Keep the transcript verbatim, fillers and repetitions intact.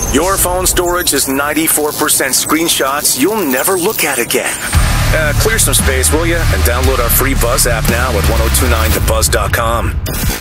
Your phone storage is ninety-four percent screenshots you'll never look at again. Uh, clear some space, will ya? And download our free Buzz app now at ten twenty-nine the buzz dot com.